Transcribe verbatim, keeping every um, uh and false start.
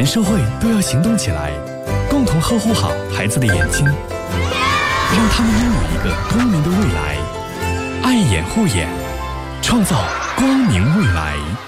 社会都要行动起来，共同呵护好孩子的眼睛，让他们拥有一个光明的未来。爱眼护眼，创造光明未来。